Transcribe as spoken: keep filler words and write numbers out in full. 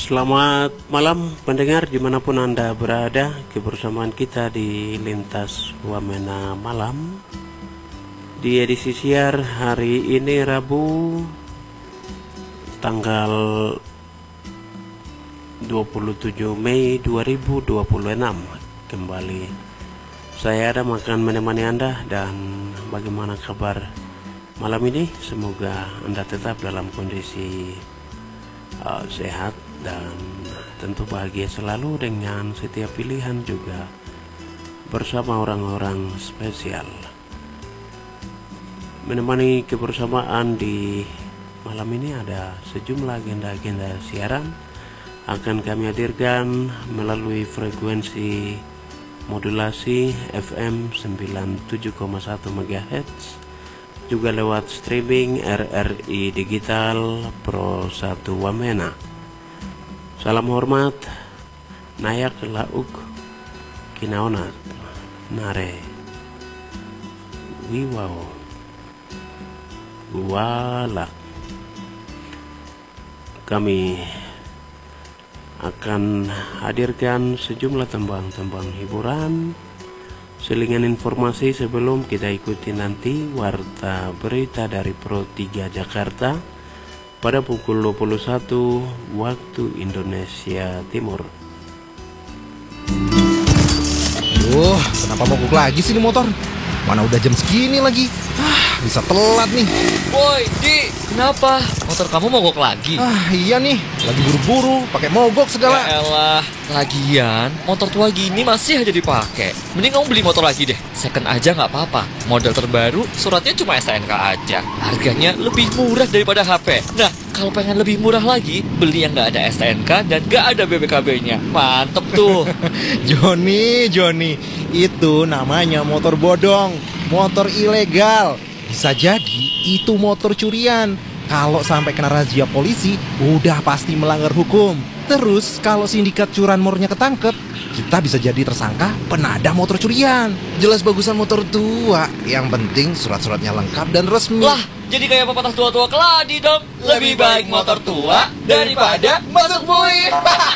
Selamat malam pendengar dimanapun Anda berada. Kebersamaan kita di Lintas Wamena Malam di edisi siar hari ini Rabu tanggal dua puluh tujuh Mei dua ribu dua puluh enam. Kembali saya ada akan menemani Anda. Dan bagaimana kabar malam ini? Semoga Anda tetap dalam kondisi uh, sehat dan tentu bahagia selalu dengan setiap pilihan, juga bersama orang-orang spesial. Menemani kebersamaan di malam ini ada sejumlah agenda-agenda siaran akan kami hadirkan melalui frekuensi modulasi F M sembilan puluh tujuh koma satu megahertz, juga lewat streaming R R I Digital Pro satu Wamena. Salam hormat, nayak lauk kinaonat nare wiwau walak. Kami akan hadirkan sejumlah tembang-tembang hiburan, selingan informasi sebelum kita ikuti nanti warta berita dari Pro tiga Jakarta pada pukul dua puluh satu waktu Indonesia Timur. Duh, kenapa mogok lagi sih ini motor? Mana udah jam segini lagi? Ah, bisa telat nih. Woi, Di, kenapa? Motor kamu mogok lagi? Ah, iya nih, lagi buru-buru, pakai mogok segala. Ya elah, lagian motor tua gini masih aja dipakai. Mending kamu beli motor lagi deh. Second aja nggak apa-apa. Model terbaru, suratnya cuma S T N K aja. Harganya lebih murah daripada H P. Nah, kalau pengen lebih murah lagi, beli yang nggak ada S T N K dan nggak ada B P K B-nya. Mantep tuh. Joni, Joni, itu namanya motor bodong, motor ilegal. Bisa jadi itu motor curian. Kalau sampai kena razia polisi, udah pasti melanggar hukum. Terus kalau sindikat curanmornya ketangkep, kita bisa jadi tersangka penadah motor curian. Jelas bagusan motor tua, yang penting surat-suratnya lengkap dan resmi. Lah, jadi kayak pepatah tua-tua keladi dong. Lebih baik motor tua daripada masuk buih.